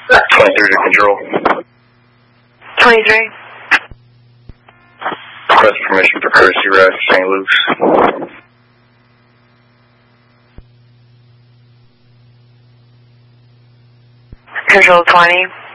23 to control. 23. Request permission for courtesy ride to St. Luke's. Control 20.